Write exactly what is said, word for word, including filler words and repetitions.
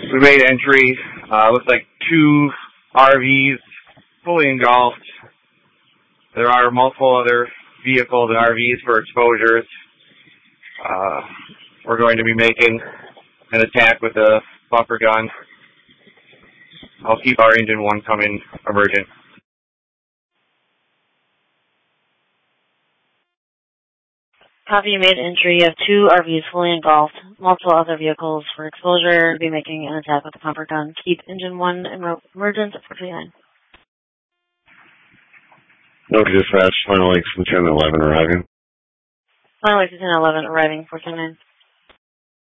We made entry. Uh, looks like two R Vs fully engulfed. There are multiple other vehicles and R Vs for exposures. Uh, we're going to be making an attack with a bumper gun. I'll keep our engine one coming emergent. Copy, you made entry of two R Vs fully engulfed, multiple other vehicles for exposure, be making an attack with the pumper gun. Keep engine one emergent at four two nine. No dispatch, final Lakes, Lieutenant eleven arriving. Final Lakes, Lieutenant eleven arriving, four two nine.